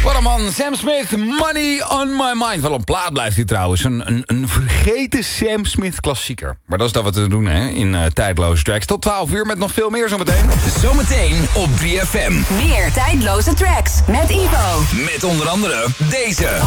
Wat een man, Sam Smith, Money on My Mind. Wel een plaat blijft hij trouwens. Een vergeten Sam Smith klassieker. Maar dat is dat wat we doen hè, in tijdloze tracks. Tot 12 uur met nog veel meer zometeen. Zometeen op 3FM. Meer tijdloze tracks met Ivo. Met onder andere deze.